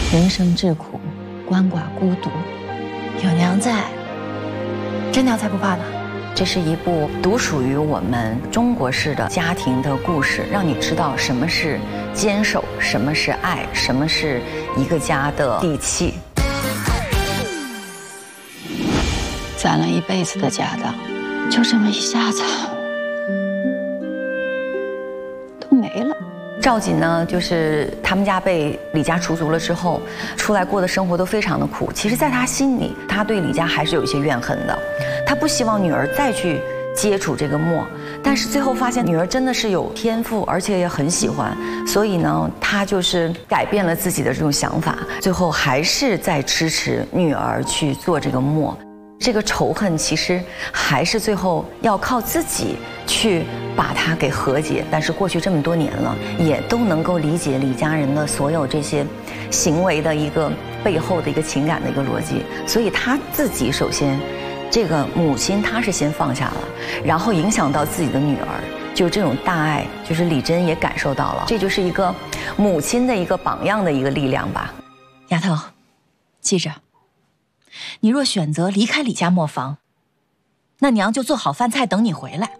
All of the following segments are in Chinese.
人生至苦，鳏寡孤独，有娘在，真娘才不怕呢。这是一部独属于我们中国式的家庭的故事，让你知道什么是坚守，什么是爱，什么是一个家的底气。攒了一辈子的家当，就这么一下子都没了。赵锦呢，就是他们家被李家除族了之后，出来过的生活都非常的苦。其实，在他心里，他对李家还是有一些怨恨的。他不希望女儿再去接触这个墨，但是最后发现女儿真的是有天赋，而且也很喜欢，所以呢，他就是改变了自己的这种想法，最后还是在支持女儿去做这个墨。这个仇恨其实还是最后要靠自己去把它给和解，但是过去这么多年了，也都能够理解李家人的所有这些行为的一个背后的一个情感的一个逻辑，所以他自己首先，这个母亲他是先放下了，然后影响到自己的女儿，就是这种大爱，就是李珍也感受到了，这就是一个母亲的一个榜样的一个力量吧。 丫头，记着。你若选择离开李家磨坊，那娘就做好饭菜等你回来。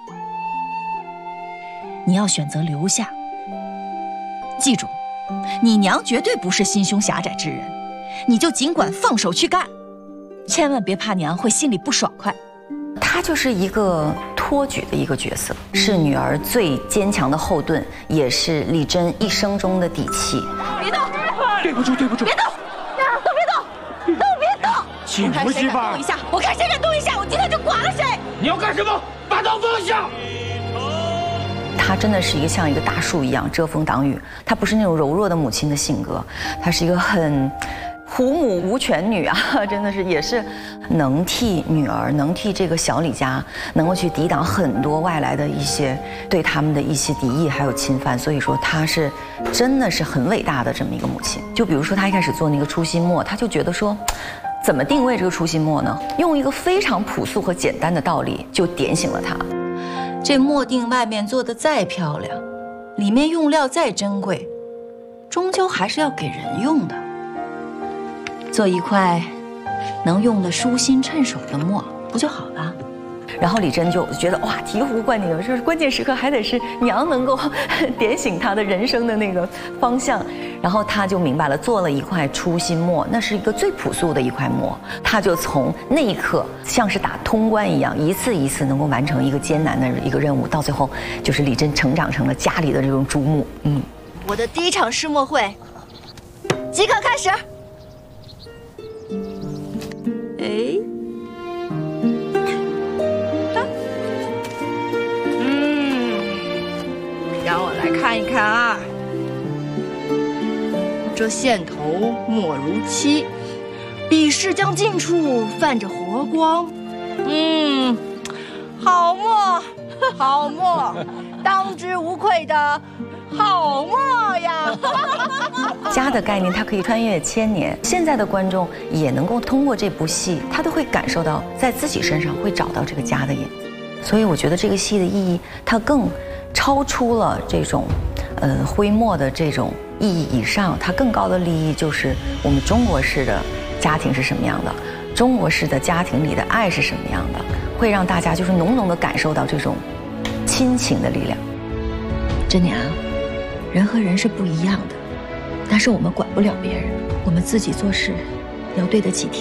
你要选择留下，记住，你娘绝对不是心胸狭窄之人，你就尽管放手去干，千万别怕娘会心里不爽快。 他就是一个托举的一个角色，是女儿最坚强的后盾，也是李珍一生中的底气。 别动！ 对不住，对不住！ 别动！都别动！都别动！ 请服媳妇儿。 我看谁敢动一下，我今天就剐了谁！ 你要干什么？把刀放下！ 她真的是一个像一个大树一样遮风挡雨，她不是那种柔弱的母亲的性格，她是一个很虎母无犬女啊，真的是也是能替女儿，能替这个小李家，能够去抵挡很多外来的一些对他们的一些敌意还有侵犯，所以说她是真的是很伟大的这么一个母亲。就比如说她一开始做那个初心墨，她就觉得说，怎么定位这个初心墨呢？用一个非常朴素和简单的道理就点醒了她。 这墨锭外面做的再漂亮，里面用料再珍贵，终究还是要给人用的。做一块能用的舒心趁手的墨，不就好了？ 然后李珍就觉得哇，醍醐灌顶，就是关键时刻还得是娘能够点醒她的人生的那个方向。然后她就明白了，做了一块初心墨，那是一个最朴素的一块墨。她就从那一刻像是打通关一样，一次一次能够完成一个艰难的一个任务，到最后就是李珍成长成了家里的这种主母。 我的第一场试墨会即刻开始。 哎， 让我来看一看啊，这线头墨如漆，笔势将近处泛着活光。好墨，好墨，当之无愧的好墨呀！ 家的概念，它可以穿越千年。现在的观众也能够通过这部戏，他都会感受到在自己身上会找到这个家的影子。所以我觉得这个戏的意义，它更超出了这种，徽墨的这种意义以上，它更高的利益就是我们中国式的家庭是什么样的，中国式的家庭里的爱是什么样的，会让大家就是浓浓的感受到这种亲情的力量。 真娘，人和人是不一样的，但是我们管不了别人，我们自己做事要对得起天。